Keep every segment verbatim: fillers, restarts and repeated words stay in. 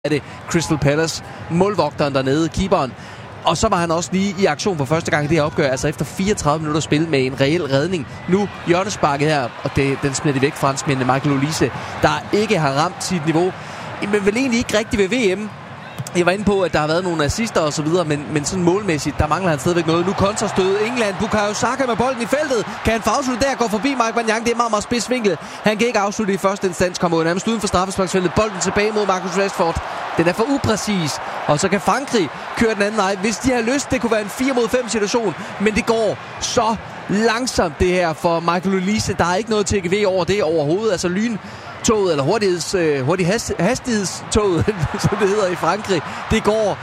er det Crystal Palace, målvogteren dernede, keeperen. Og så var han også lige i aktion for første gang i det her opgør, altså efter fireogtredive minutter spil med en reel redning. Nu hjørnesparket her, og det, den smider de væk, franskmændene Michael Olise, der ikke har ramt sit niveau, men vel egentlig ikke rigtig ved V M. Jeg var inde på, at der har været nogle assister og så videre, men, men sådan målmæssigt, der mangler han stadigvæk noget. Nu kontrastød England, Bukayo Saka med bolden i feltet. Kan han få afsluttet der, går forbi Mike Maignan, det er meget, meget spidsvinkel. Han kan ikke afslutte i første instans, kommer ud nærmest uden for straffesparksfeltet. Bolden tilbage mod Marcus Rashford. Den er for upræcis, og så kan Frankrig køre den anden vej. Hvis de har lyst, det kunne være en fire mod fem situation, men det går så langsomt det her for Michael Olise. Der er ikke noget T G V over det overhovedet, altså lyn toget, eller hurtigheds, øh, hurtig hast, hastighedstoget, som det hedder i Frankrig, det går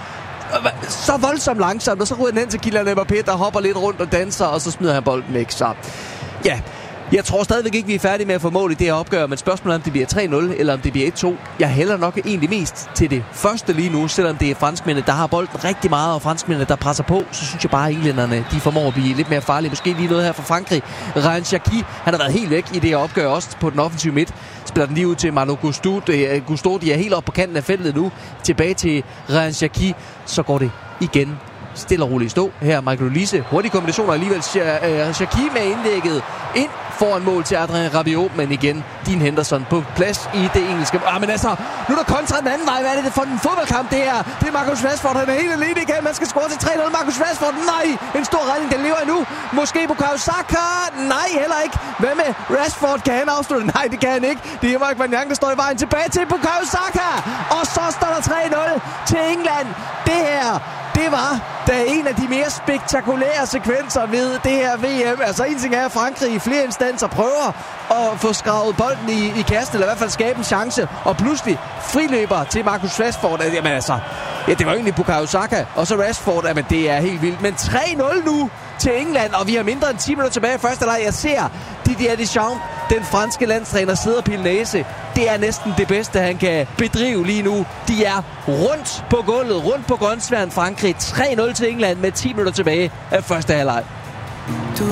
så voldsomt langsomt, og så ryger den hen til Kylian Mbappé, der hopper lidt rundt og danser, og så smider han bolden væk. Så ja, jeg tror stadigvæk ikke, vi er færdige med at få mål i det her opgør, men spørgsmålet er, om det bliver tre nul, eller om det bliver et to. Jeg hælder nok egentlig mest til det første lige nu, selvom det er franskmændene, der har bolden rigtig meget, og franskmændene, der presser på, så synes jeg bare, at englænderne, de formår at blive lidt mere farlige. Måske lige noget her fra Frankrig. Ryan Cherki, han har været helt væk i det her opgør, også på den offensive midt. Spiller den lige ud til Malo Gusto. Gusto, de er helt oppe på kanten af feltet nu. Tilbage til Ryan Cherki, så går det igen stille og roligt stå. Her Michael Olise. Hurtig kombination, og alligevel Cherki med indlægget ind foran mål til Adrien Rabiot, men igen Dean Henderson på plads i det engelske. Ah, men altså, nu er der kontra den anden vej. Hvad er det for en fodboldkamp, det her? Det er Marcus Rashford, han er helt alene igen. Man skal score til tre nul. Marcus Rashford, nej! En stor redning, den lever endnu. Måske Bukayo Saka, nej, heller ikke. Hvad med Rashford? Kan han afslutte? Nej, det kan han ikke. Det er Mike Maignan, der står i vejen. Tilbage til Bukayo Saka! Og så står der tre nul til England. Det her, det var da en af de mere spektakulære sekvenser ved det her V M. Altså en ting er, at Frankrig i flere instanser prøver at få skravet bolden i, i kassen, eller i hvert fald skabe en chance, og pludselig friløber til Marcus Rashford. Jamen altså, ja, det var egentlig Bukayo Saka, og så Rashford, jamen det er helt vildt. Men tre nul nu til England, og vi har mindre end ti minutter tilbage i første leg. Jeg ser Didier Deschamps, den franske landstræner, sidder og pille næse. Det er næsten det bedste, han kan bedrive lige nu. De er rundt på gulvet, rundt på grønsværen Frankrig. tre nul til England med ti minutter tilbage af første halvleg.